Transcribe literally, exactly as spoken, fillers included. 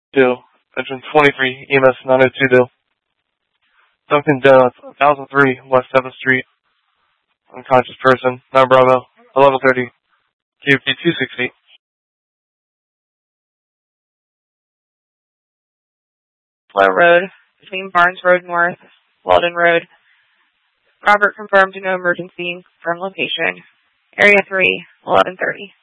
two. Engine twenty-three, E M S nine oh two two. Dunkin' Donuts, one thousand three West seventh Street. Unconscious person, nine Bravo, eleven thirty, K P two sixty. Flow Road, between Barnes Road North, Walden Road. Robert confirmed no emergency from location. Area three, eleven thirty.